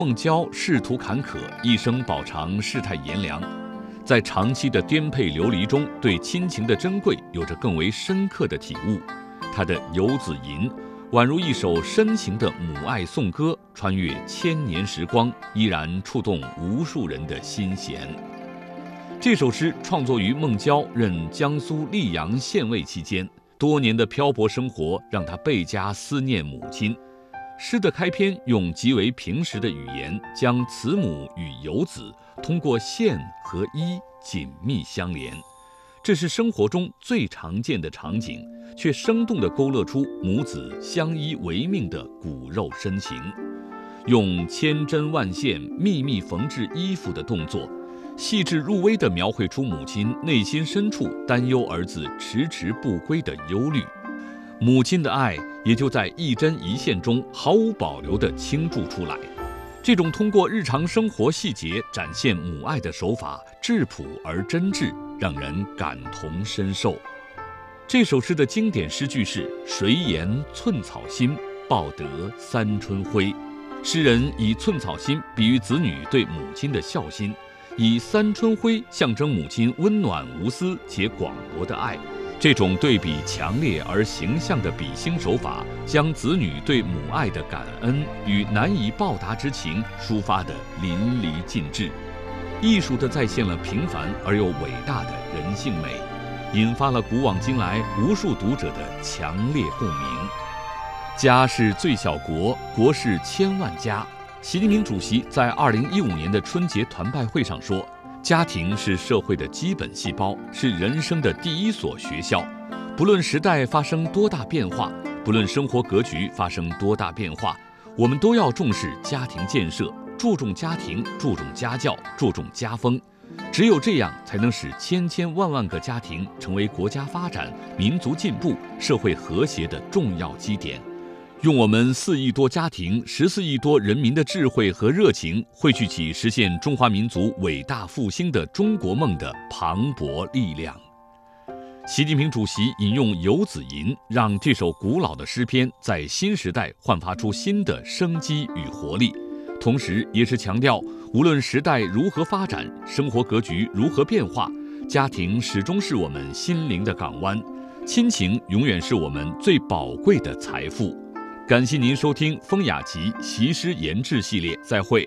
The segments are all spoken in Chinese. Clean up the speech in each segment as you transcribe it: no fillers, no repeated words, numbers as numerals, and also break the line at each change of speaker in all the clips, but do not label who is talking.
孟郊仕途坎坷，一生饱尝世态炎凉，在长期的颠沛流离中，对亲情的珍贵有着更为深刻的体悟。他的《游子吟》宛如一首深情的母爱颂歌，穿越千年时光，依然触动无数人的心弦。这首诗创作于孟郊任江苏溧阳县尉期间，多年的漂泊生活让他倍加思念母亲。诗的开篇用极为平实的语言，将慈母与游子通过线和衣紧密相连。这是生活中最常见的场景，却生动地勾勒出母子相依为命的骨肉深情。用千针万线秘密缝制衣服的动作，细致入微地描绘出母亲内心深处担忧儿子迟迟不归的忧虑。母亲的爱也就在一针一线中毫无保留地倾注出来。这种通过日常生活细节展现母爱的手法，质朴而真挚，让人感同身受。这首诗的经典诗句是“谁言寸草心，报得三春晖”。诗人以寸草心比喻子女对母亲的孝心，以三春晖象征母亲温暖无私且广博的爱。这种对比强烈而形象的比兴手法，将子女对母爱的感恩与难以报答之情抒发得淋漓尽致，艺术地再现了平凡而又伟大的人性美，引发了古往今来无数读者的强烈共鸣。家是最小国，国是千万家。习近平主席在2015年的春节团拜会上说，家庭是社会的基本细胞，是人生的第一所学校。不论时代发生多大变化，不论生活格局发生多大变化，我们都要重视家庭建设，注重家庭，注重家教，注重家风。只有这样，才能使千千万万个家庭成为国家发展、民族进步、社会和谐的重要基点。用我们4亿多家庭、14亿多人民的智慧和热情，汇聚起实现中华民族伟大复兴的中国梦的磅礴力量。习近平主席引用《游子吟》，让这首古老的诗篇在新时代焕发出新的生机与活力，同时也是强调，无论时代如何发展，生活格局如何变化，家庭始终是我们心灵的港湾，亲情永远是我们最宝贵的财富。感谢您收听风雅集习诗研制系列，再会。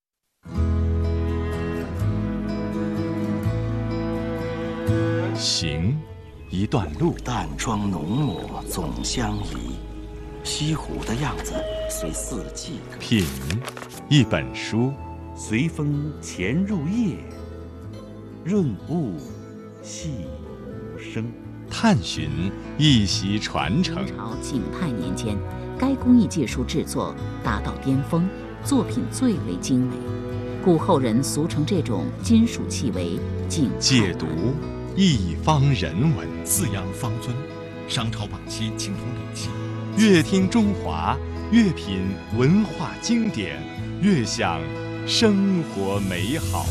行一段路，
淡妆浓抹总相宜，西湖的样子随四季歌。
品一本书，
随风潜入夜，润物细无声。
探寻一席传承。
明朝景泰年间，该工艺技术制作达到巅峰，作品最为精美，故后人俗称这种金属器为景泰蓝。
解读一方人文，
饲养方尊，商朝晚期青铜礼器。
越听中华，越品文化经典，越享生活美好。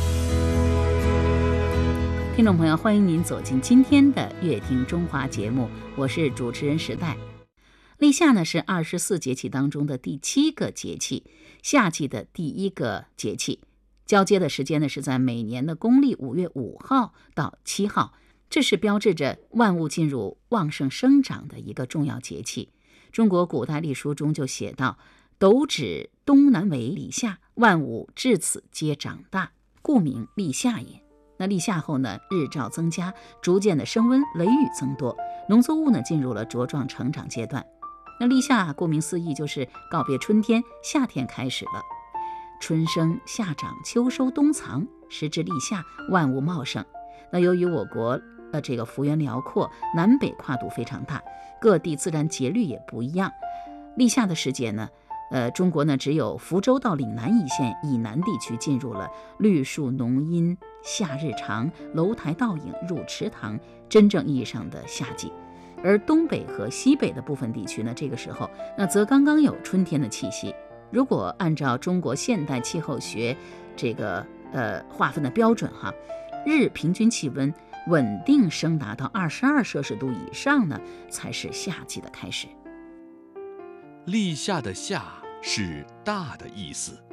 听众朋友，欢迎您走进今天的《乐听中华》节目，我是主持人时代。立夏呢是24节气当中的第7个节气，夏季的第1个节气，交接的时间呢是在每年的公历5月5号到7号，这是标志着万物进入旺盛生长的一个重要节气。中国古代历书中就写道：斗指东南为立夏，万物至此皆长大，故名立夏也。那立夏后呢，日照增加，逐渐的升温，雷雨增多，农作物呢进入了茁壮成长阶段。那立夏顾名思义就是告别春天，夏天开始了。春生夏长秋收冬藏，时至立夏，万物茂盛。那由于我国这个幅员辽阔，南北跨度非常大，各地自然节律也不一样。立夏的时节呢，中国呢只有福州到岭南一线以南地区进入了绿树浓荫、夏日长、楼台倒影入池塘，真正意义上的夏季。而东北和西北的部分地区呢，这个时候那则刚刚有春天的气息。如果按照中国现代气候学这个划分的标准哈，日平均气温稳定升达到22摄氏度以上呢，才是夏季的开始。
立夏的夏是大的意思，